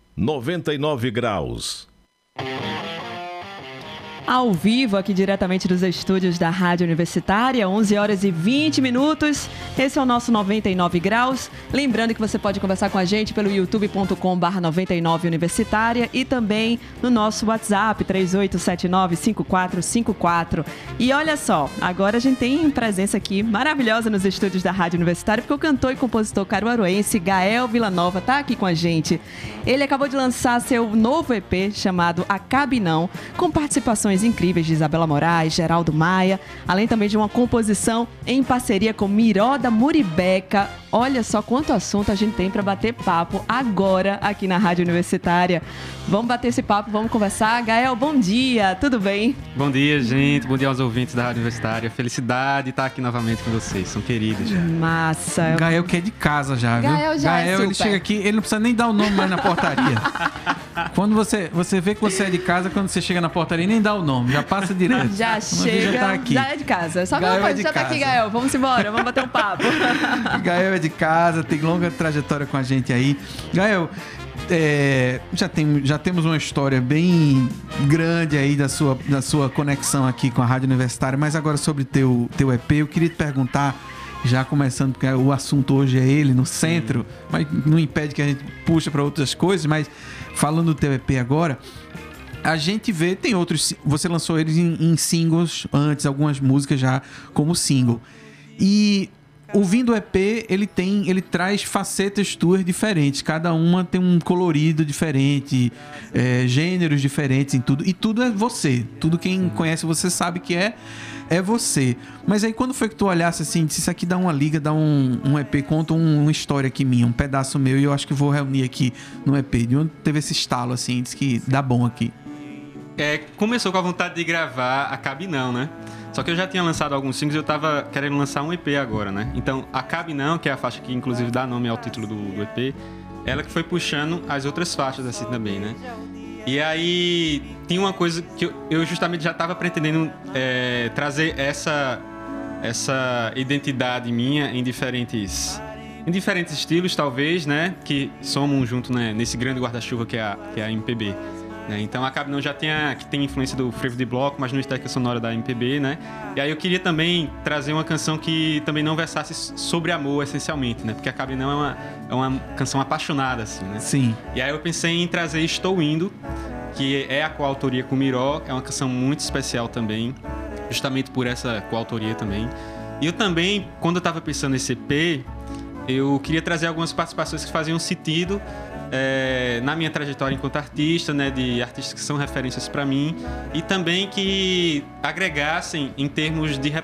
99 graus. Ao vivo, aqui diretamente dos estúdios da Rádio Universitária, 11 horas e 20 minutos. Esse é o nosso 99 graus. Lembrando que você pode conversar com a gente pelo youtube.com/99 Universitária e também no nosso WhatsApp, 3879-5454. E olha só, agora a gente tem presença aqui maravilhosa nos estúdios da Rádio Universitária, porque o cantor e compositor caruaruense Gael Villanova está aqui com a gente. Ele acabou de lançar seu novo EP chamado Acabe Não, com participações incríveis de Isabela Moraes, Geraldo Maia, além também de uma composição em parceria com Miró da Muribeca. Olha só quanto assunto a gente tem para bater papo agora aqui na Rádio Universitária. Vamos bater esse papo, vamos conversar. Gael, bom dia, tudo bem? Bom dia, gente. Bom dia aos ouvintes da Rádio Universitária. Felicidade de estar aqui novamente com vocês. São queridos. Massa. Gael que é de casa já, viu? Gael já é super. Ele chega aqui, ele não precisa nem dar o nome mais na portaria. Quando você vê que você é de casa, quando você chega na portaria, nem dá o nome, já passa direto. Já chega, já tá aqui. Já é de casa. Só Gael não, é de já tá casa. aqui, Gael. Vamos embora, vamos bater um papo. Gael é de casa, tem longa trajetória com a gente aí. Gael, já temos uma história bem grande aí da sua conexão aqui com a Rádio Universitária, mas agora sobre teu EP, eu queria te perguntar, já começando, porque o assunto hoje é ele no centro, mas não impede que a gente puxa para outras coisas, mas falando do teu EP agora, a gente vê, tem outros, você lançou eles em singles antes, algumas músicas já como single, e ouvindo o EP, ele traz facetas tuas diferentes. Cada uma tem um colorido diferente, gêneros diferentes em tudo. E tudo é você. Tudo quem conhece você sabe que é você. Mas aí quando foi que tu olhasse assim, disse, isso aqui dá uma liga, dá um EP, conta uma história aqui minha, um pedaço meu, e eu acho que vou reunir aqui no EP. De onde teve esse estalo assim, disse que dá bom aqui? Começou com a vontade de gravar Acabe Não, né? Só que eu já tinha lançado alguns singles e eu tava querendo lançar um EP agora, né? Então, Acabe Não, que é a faixa que inclusive dá nome ao título do EP, ela que foi puxando as outras faixas assim também, né? E aí, tinha uma coisa que eu justamente já tava pretendendo trazer essa identidade minha em diferentes estilos, talvez, né? Que somam junto, né? Nesse grande guarda-chuva que é a MPB. Então, a Acabe Não já que tem influência do frevo de bloco, mas no estética sonora da MPB, né? E aí eu queria também trazer uma canção que também não versasse sobre amor, essencialmente, né? Porque a Acabe Não é uma canção apaixonada, assim, né? Sim. E aí eu pensei em trazer Estou Indo, que é a coautoria com o Miró, é uma canção muito especial também, justamente por essa coautoria também. E eu também, quando eu tava pensando nesse EP, eu queria trazer algumas participações que faziam sentido na minha trajetória enquanto artista, né, de artistas que são referências para mim, e também que agregassem em termos de